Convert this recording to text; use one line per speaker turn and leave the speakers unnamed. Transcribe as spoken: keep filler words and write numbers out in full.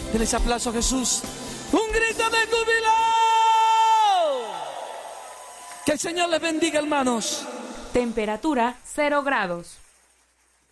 Denle ese aplauso a Jesús. ¡Un grito de júbilo! Que el Señor les bendiga, hermanos.
Temperatura cero grados.